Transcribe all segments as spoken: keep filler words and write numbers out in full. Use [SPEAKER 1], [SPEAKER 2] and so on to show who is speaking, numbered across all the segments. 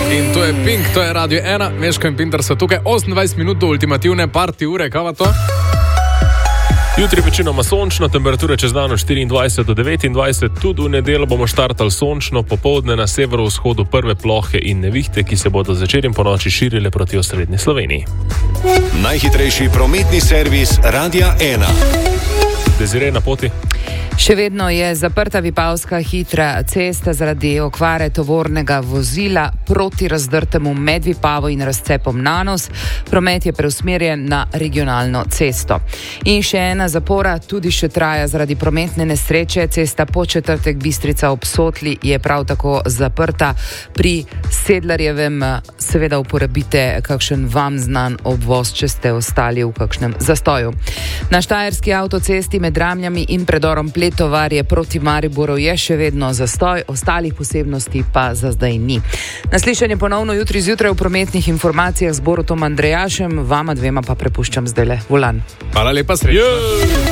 [SPEAKER 1] In to je Pink, to je Radio ena, Meško in Pintar so tukaj, osemindvajset minut do ultimativne party ure, kaj pa to?
[SPEAKER 2] Jutri večinoma sončno, temperature čez dan od štiriindvajset do devetindvajset, tudi v nedeljo bomo štartali sončno, popoldne na severovzhodu prve plohe in nevihte, ki se bodo zvečer in ponoči širile proti osrednji Sloveniji.
[SPEAKER 3] Najhitrejši prometni servis Radia ena.
[SPEAKER 2] Desiree na poti.
[SPEAKER 4] Še vedno je zaprta Vipavska hitra cesta zaradi okvare tovornega vozila proti razdrtemu med Vipavo in razcepom Nanos. Promet je preusmerjen na regionalno cesto. In še ena zapora tudi še traja zaradi prometne nesreče. Cesta Podčetrtek Bistrica ob Sotli je prav tako zaprta. Pri Sedlarjevem seveda uporabite kakšen vam znan obvoz, če ste ostali v kakšnem zastoju. Na štajerski avtocesti med Ramljami in predorom Pletovarje proti Mariboru je še vedno zastoj, ostalih posebnosti pa za zdaj ni. Naslišanje ponovno jutri zjutraj v prometnih informacijah z Borutom Andrejašem, vama dvema pa prepuščam zdajle volan.
[SPEAKER 1] Hvala lepa, srečno.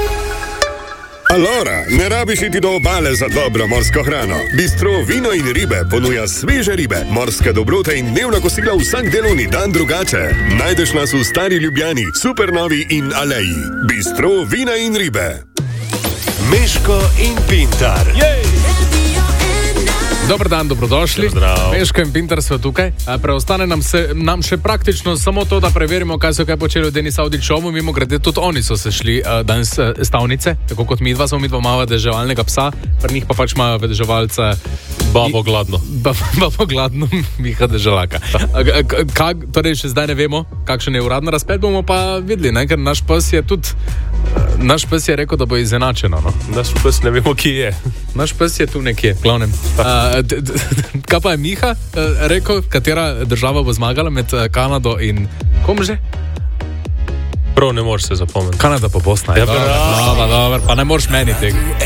[SPEAKER 5] Alora, ne rabiš iti do obale za dobro morsko hrano. Bistro Vino in ribe ponuja sveže ribe, morske dobrote in dnevna kosila vsak delovni dan drugače. Najdeš nas v Stari Ljubljani, Supernovi in Aleji. Bistro Vina in ribe.
[SPEAKER 3] Meško in Pintar.
[SPEAKER 2] Jej!
[SPEAKER 1] Dobar dan, dobrodošli.
[SPEAKER 2] Zdrav.
[SPEAKER 1] Meško in Pintar so tukaj. Preostane nam, se, nam še praktično samo to, da preverimo, kaj so kaj počeli v Denis Audić Showu. Mimo grede, tudi oni so se šli uh, danes uh, stavnice, tako kot mi dva, smo mi dva mala deževalnega psa, pri njih pa pač imajo vedeževalce
[SPEAKER 2] Babo gladno.
[SPEAKER 1] Babo gladno, Miha deželaka. Kak, torej še zdaj ne vemo, kakšen je uradno razplet, bomo pa videli, ne? Ker naš pes je tudi, naš pes je rekel, da bo izenačeno. No?
[SPEAKER 2] Naš pes ne vemo, kje je. Naš
[SPEAKER 1] pes je tu nekje, glavnem. Uh, d, d, d, kaj pa je Miha uh, rekel, katera država bo zmagala med uh, Kanado in kom že?
[SPEAKER 2] Prav ne moreš se zapomniti.
[SPEAKER 1] Kanada pa Bosna.
[SPEAKER 2] Ja,
[SPEAKER 1] dobro, dobro, dobro, pa ne moreš meni tega.